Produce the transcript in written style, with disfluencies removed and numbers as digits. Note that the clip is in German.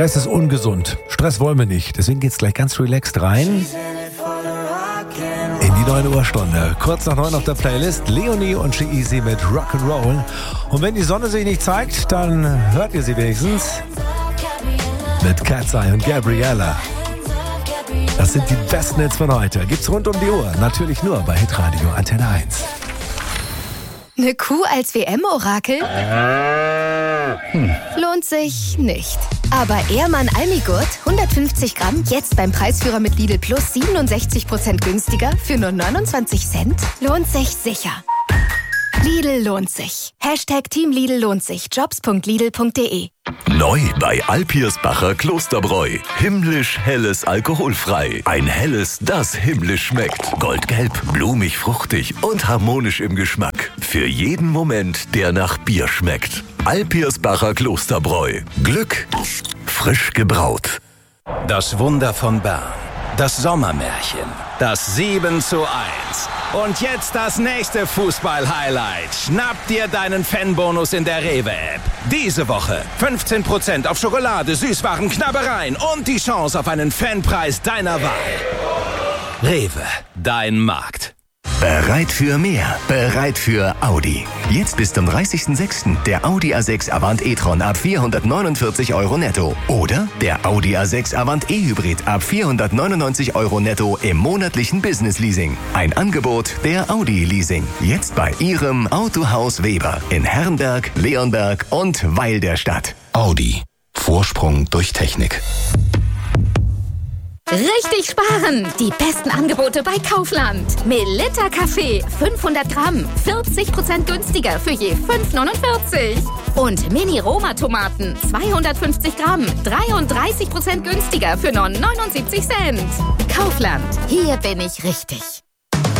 Stress ist ungesund. Stress wollen wir nicht. Deswegen geht's gleich ganz relaxed rein in die 9 Uhr Stunde. Kurz nach 9 auf der Playlist Leonie und G-Eazy mit Rock'n'Roll. Und wenn die Sonne sich nicht zeigt, dann hört ihr sie wenigstens mit Cat's Eye und Gabriella. Das sind die besten Hits von heute. Gibt's rund um die Uhr. Natürlich nur bei Hitradio Antenne 1. Eine Kuh als WM-Orakel? Lohnt sich nicht. Aber Ehrmann Almigurt, 150 Gramm, jetzt beim Preisführer mit Lidl Plus 67% günstiger für nur 29 Cent? Lohnt sich sicher. Lidl lohnt sich. Hashtag Team Lidl lohnt sich. Jobs.lidl.de. Neu bei Alpirsbacher Klosterbräu. Himmlisch helles alkoholfrei. Ein helles, das himmlisch schmeckt. Goldgelb, blumig, fruchtig und harmonisch im Geschmack. Für jeden Moment, der nach Bier schmeckt. Alpirsbacher Klosterbräu. Glück frisch gebraut. Das Wunder von Bern. Das Sommermärchen. Das 7:1. Und jetzt das nächste Fußball-Highlight. Schnapp dir deinen Fanbonus in der Rewe-App. Diese Woche 15% auf Schokolade, Süßwaren, Knabbereien und die Chance auf einen Fanpreis deiner Wahl. Rewe, dein Markt. Bereit für mehr, bereit für Audi. Jetzt bis zum 30.06. der Audi A6 Avant e-tron ab 449 € netto. Oder der Audi A6 Avant e-Hybrid ab 499 € netto im monatlichen Business-Leasing. Ein Angebot der Audi Leasing. Jetzt bei Ihrem Autohaus Weber in Herrenberg, Leonberg und Weil der Stadt. Audi. Vorsprung durch Technik. Richtig sparen! Die besten Angebote bei Kaufland. Melitta Kaffee, 500 Gramm, 40% günstiger für je 5,49. Und Mini-Roma-Tomaten, 250 Gramm, 33% günstiger für nur 79 Cent. Kaufland, hier bin ich richtig.